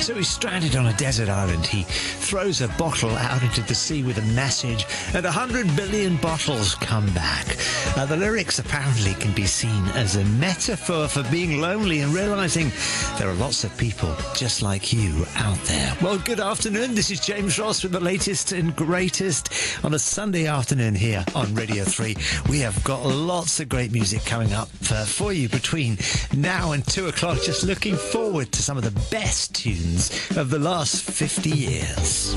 So he's stranded on a desert island. He throws a bottle out into the sea with a message, and 100 billion bottles come back. The lyrics apparently can be seen as a metaphor for being lonely and realizing there are lots of people just like you out there. Well, good afternoon. This is James Ross with the latest and greatest on a Sunday afternoon here on Radio 3. We have got lots of great music coming up for you between now and 2 o'clock. Just looking forward to some of the best tunes of the last 50 years.